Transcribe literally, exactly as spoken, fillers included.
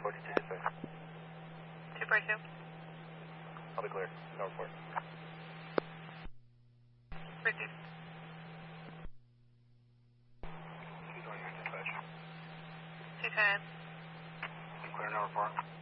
forty-two dispatch. two forty-two. I'll be clear. No report. Received. two twenty-nine dispatch. two ten. I'm clear, no report.